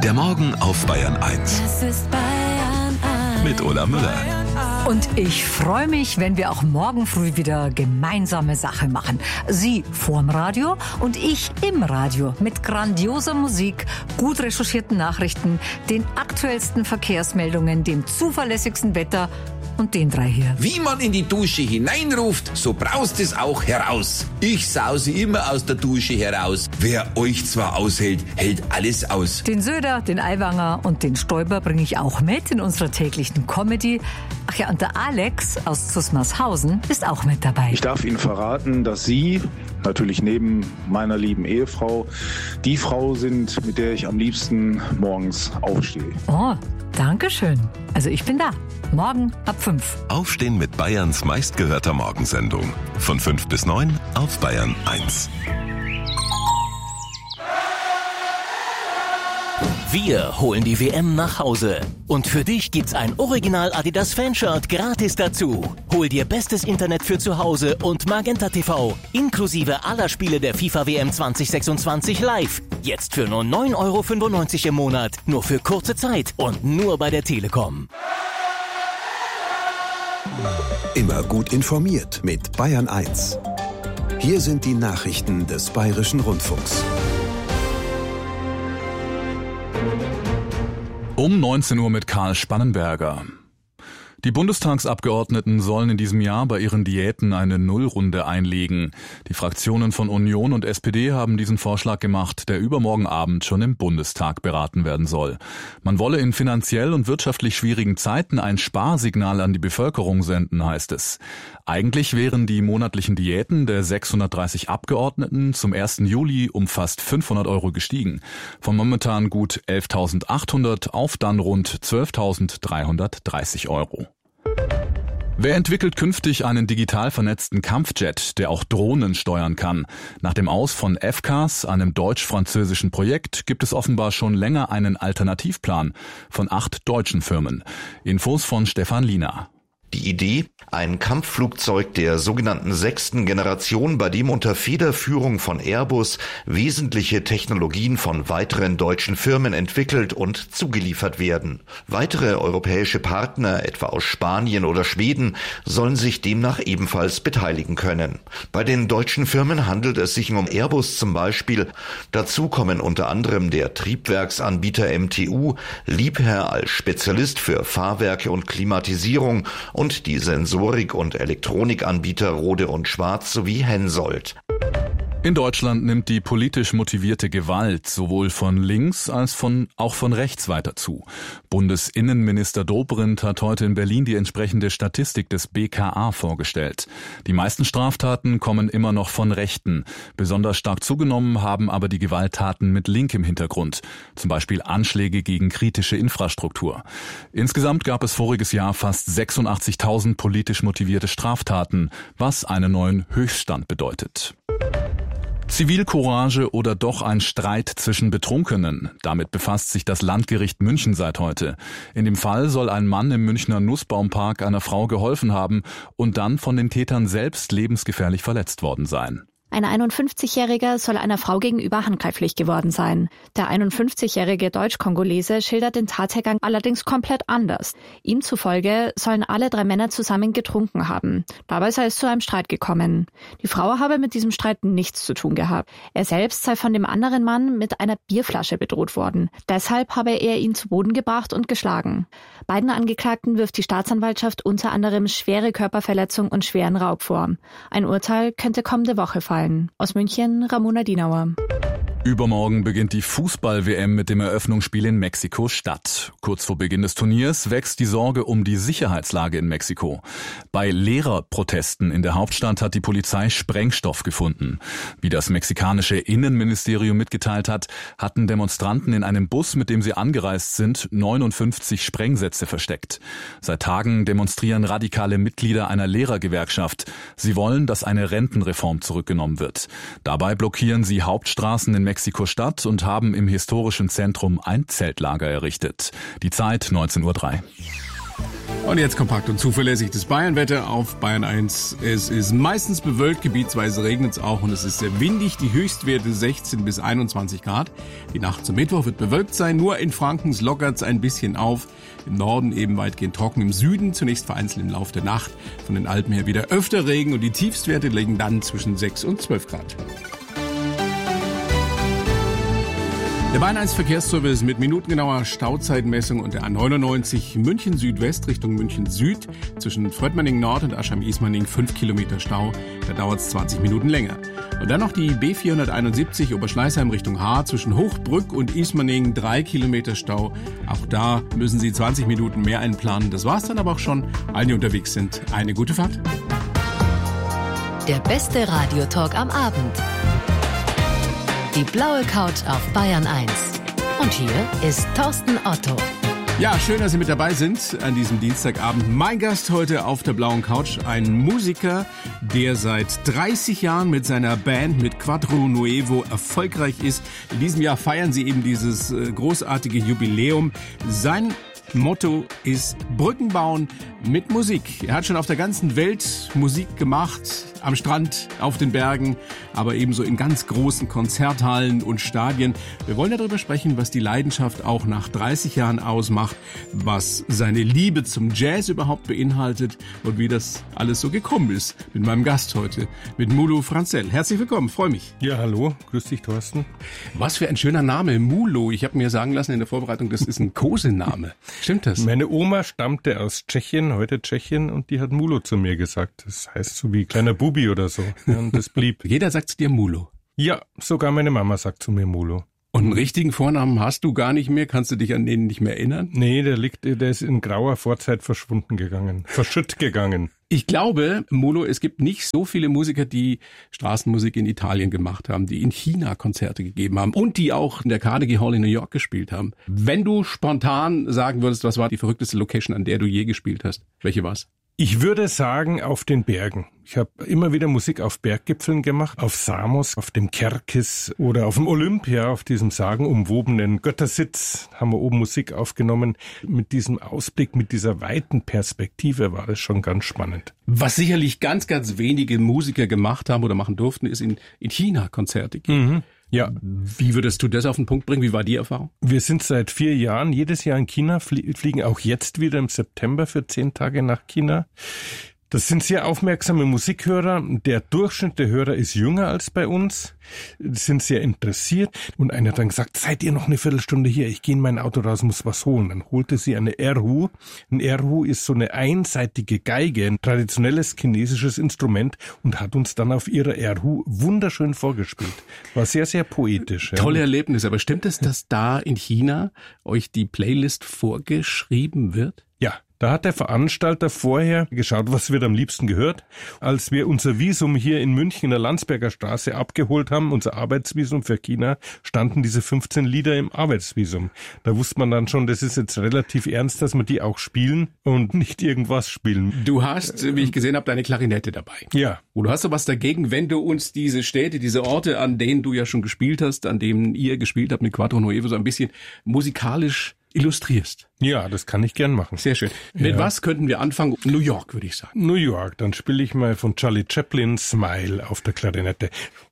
Der Morgen auf Bayern 1. Es ist Bayern 1. Mit Ulla Müller. Und ich freue mich, wenn wir auch morgen früh wieder gemeinsame Sache machen. Sie vorm Radio und ich im Radio mit grandioser Musik, gut recherchierten Nachrichten, den aktuellsten Verkehrsmeldungen, dem zuverlässigsten Wetter und den drei hier. Wie man in die Dusche hineinruft, so braust es auch heraus. Ich sause immer aus der Dusche heraus. Wer euch zwar aushält, hält alles aus. Den Söder, den Aiwanger und den Stoiber bringe ich auch mit in unserer täglichen Comedy. Ach ja, und der Alex aus Zusmarshausen ist auch mit dabei. Ich darf Ihnen verraten, dass Sie, natürlich neben meiner lieben Ehefrau, die Frau sind, mit der ich am liebsten morgens aufstehe. Oh, danke schön. Also ich bin da. Morgen ab 5. Aufstehen mit Bayerns meistgehörter Morgensendung. Von 5 bis 9 auf Bayern 1. Wir holen die WM nach Hause. Und für dich gibt's ein Original Adidas Fanshirt gratis dazu. Hol dir bestes Internet für zu Hause und Magenta TV, inklusive aller Spiele der FIFA WM 2026 live. Jetzt für nur 9,95 € im Monat. Nur für kurze Zeit und nur bei der Telekom. Immer gut informiert mit Bayern 1. Hier sind die Nachrichten des Bayerischen Rundfunks. Um 19 Uhr mit Karl Spannenberger. Die Bundestagsabgeordneten sollen in diesem Jahr bei ihren Diäten eine Nullrunde einlegen. Die Fraktionen von Union und SPD haben diesen Vorschlag gemacht, der übermorgen Abend schon im Bundestag beraten werden soll. Man wolle in finanziell und wirtschaftlich schwierigen Zeiten ein Sparsignal an die Bevölkerung senden, heißt es. Eigentlich wären die monatlichen Diäten der 630 Abgeordneten zum 1. Juli um fast 500 € gestiegen. Von momentan gut 11.800 auf dann rund 12.330 €. Wer entwickelt künftig einen digital vernetzten Kampfjet, der auch Drohnen steuern kann? Nach dem Aus von FCAS, einem deutsch-französischen Projekt, gibt es offenbar schon länger einen Alternativplan von 8 deutschen Firmen. Infos von Stefan Liener. Die Idee, ein Kampfflugzeug der sogenannten 6. Generation, bei dem unter Federführung von Airbus wesentliche Technologien von weiteren deutschen Firmen entwickelt und zugeliefert werden. Weitere europäische Partner, etwa aus Spanien oder Schweden, sollen sich demnach ebenfalls beteiligen können. Bei den deutschen Firmen handelt es sich um Airbus zum Beispiel. Dazu kommen unter anderem der Triebwerksanbieter MTU, Liebherr als Spezialist für Fahrwerke und Klimatisierung und die Sensorik- und Elektronikanbieter Rohde und Schwarz sowie Hensoldt. In Deutschland nimmt die politisch motivierte Gewalt sowohl von links als auch von rechts weiter zu. Bundesinnenminister Dobrindt hat heute in Berlin die entsprechende Statistik des BKA vorgestellt. Die meisten Straftaten kommen immer noch von Rechten. Besonders stark zugenommen haben aber die Gewalttaten mit linkem Hintergrund. Zum Beispiel Anschläge gegen kritische Infrastruktur. Insgesamt gab es voriges Jahr fast 86.000 politisch motivierte Straftaten, was einen neuen Höchststand bedeutet. Zivilcourage oder doch ein Streit zwischen Betrunkenen? Damit befasst sich das Landgericht München seit heute. In dem Fall soll ein Mann im Münchner Nussbaumpark einer Frau geholfen haben und dann von den Tätern selbst lebensgefährlich verletzt worden sein. Ein 51-Jähriger soll einer Frau gegenüber handgreiflich geworden sein. Der 51-jährige Deutsch-Kongolese schildert den Tathergang allerdings komplett anders. Ihm zufolge sollen alle 3 Männer zusammen getrunken haben. Dabei sei es zu einem Streit gekommen. Die Frau habe mit diesem Streit nichts zu tun gehabt. Er selbst sei von dem anderen Mann mit einer Bierflasche bedroht worden. Deshalb habe er ihn zu Boden gebracht und geschlagen. Beiden Angeklagten wirft die Staatsanwaltschaft unter anderem schwere Körperverletzung und schweren Raub vor. Ein Urteil könnte kommende Woche fallen. Aus München, Ramona Dienauer. Übermorgen beginnt die Fußball-WM mit dem Eröffnungsspiel in Mexiko-Stadt. Kurz vor Beginn des Turniers wächst die Sorge um die Sicherheitslage in Mexiko. Bei Lehrerprotesten in der Hauptstadt hat die Polizei Sprengstoff gefunden. Wie das mexikanische Innenministerium mitgeteilt hat, hatten Demonstranten in einem Bus, mit dem sie angereist sind, 59 Sprengsätze versteckt. Seit Tagen demonstrieren radikale Mitglieder einer Lehrergewerkschaft. Sie wollen, dass eine Rentenreform zurückgenommen wird. Dabei blockieren sie Hauptstraßen in Mexiko-Stadt und haben im historischen Zentrum ein Zeltlager errichtet. Die Zeit 19:03 Uhr. Und jetzt kompakt und zuverlässig das Bayernwetter auf Bayern 1. Es ist meistens bewölkt, gebietsweise regnet es auch und es ist sehr windig. Die Höchstwerte 16 bis 21 Grad. Die Nacht zum Mittwoch wird bewölkt sein. Nur in Franken lockert es ein bisschen auf. Im Norden eben weitgehend trocken. Im Süden zunächst vereinzelt im Laufe der Nacht. Von den Alpen her wieder öfter Regen und die Tiefstwerte liegen dann zwischen 6 und 12 Grad. Der Bayern 1 Verkehrsservice mit minutengenauer Stauzeitmessung und der A99 München Südwest Richtung München Süd zwischen Fröttmanning Nord und Aschheim-Ismaning 5 Kilometer Stau. Da dauert es 20 Minuten länger. Und dann noch die B471 Oberschleißheim Richtung Haar zwischen Hochbrück und Ismaning 3 Kilometer Stau. Auch da müssen Sie 20 Minuten mehr einplanen. Das war's dann aber auch schon. Allen, die unterwegs sind, eine gute Fahrt. Der beste Radiotalk am Abend. Die blaue Couch auf Bayern 1. Und hier ist Thorsten Otto. Ja, schön, dass Sie mit dabei sind an diesem Dienstagabend. Mein Gast heute auf der blauen Couch, ein Musiker, der seit 30 Jahren mit seiner Band, mit Quattro Nuevo, erfolgreich ist. In diesem Jahr feiern sie eben dieses großartige Jubiläum. Sein Motto ist Brücken bauen mit Musik. Er hat schon auf der ganzen Welt Musik gemacht, am Strand, auf den Bergen, aber ebenso in ganz großen Konzerthallen und Stadien. Wir wollen darüber sprechen, was die Leidenschaft auch nach 30 Jahren ausmacht, was seine Liebe zum Jazz überhaupt beinhaltet und wie das alles so gekommen ist mit meinem Gast heute, mit Mulo Franzell. Herzlich willkommen, freue mich. Ja, hallo, grüß dich, Thorsten. Was für ein schöner Name, Mulo. Ich habe mir sagen lassen in der Vorbereitung, das ist ein Kosename. Stimmt das? Meine Oma stammte aus Tschechien, heute Tschechien, und die hat Mulo zu mir gesagt. Das heißt so wie kleiner Bubi oder so. Ja, und das blieb. Jeder sagt zu dir Mulo? Ja, sogar meine Mama sagt zu mir Mulo. Und einen richtigen Vornamen hast du gar nicht mehr? Kannst du dich an den nicht mehr erinnern? Nee, der ist in grauer Vorzeit verschwunden gegangen, verschütt gegangen. Ich glaube, Mulo, es gibt nicht so viele Musiker, die Straßenmusik in Italien gemacht haben, die in China Konzerte gegeben haben und die auch in der Carnegie Hall in New York gespielt haben. Wenn du spontan sagen würdest, was war die verrückteste Location, an der du je gespielt hast? Welche war's? Ich würde sagen, auf den Bergen. Ich habe immer wieder Musik auf Berggipfeln gemacht, auf Samos, auf dem Kerkis oder auf dem Olympia, auf diesem sagenumwobenen Göttersitz haben wir oben Musik aufgenommen. Mit diesem Ausblick, mit dieser weiten Perspektive war das schon ganz spannend. Was sicherlich ganz, ganz wenige Musiker gemacht haben oder machen durften, ist in China Konzerte geben. Mhm. Ja. Wie würdest du das auf den Punkt bringen? Wie war die Erfahrung? Wir sind seit 4 Jahren jedes Jahr in China, fliegen auch jetzt wieder im September für 10 Tage nach China. Das sind sehr aufmerksame Musikhörer. Der Durchschnitt der Hörer ist jünger als bei uns, sind sehr interessiert. Und einer hat dann gesagt, seid ihr noch eine Viertelstunde hier? Ich gehe in mein Auto raus, muss was holen. Dann holte sie eine Erhu. Ein Erhu ist so eine einseitige Geige, ein traditionelles chinesisches Instrument, und hat uns dann auf ihrer Erhu wunderschön vorgespielt. War sehr, sehr poetisch. Tolle Erlebnis. Aber stimmt es, dass da in China euch die Playlist vorgeschrieben wird? Ja. Da hat der Veranstalter vorher geschaut, was wird am liebsten gehört. Als wir unser Visum hier in München in der Landsberger Straße abgeholt haben, unser Arbeitsvisum für China, standen diese 15 Lieder im Arbeitsvisum. Da wusste man dann schon, das ist jetzt relativ ernst, dass wir die auch spielen und nicht irgendwas spielen. Du hast, wie ich gesehen habe, deine Klarinette dabei. Ja. Und du hast so was dagegen, wenn du uns diese Städte, diese Orte, an denen du ja schon gespielt hast, an denen ihr gespielt habt mit Quattro Nuevo, so ein bisschen musikalisch illustrierst. Ja, das kann ich gern machen. Sehr schön. Mit was könnten wir anfangen? New York, würde ich sagen. New York, dann spiele ich mal von Charlie Chaplin Smile auf der Klarinette.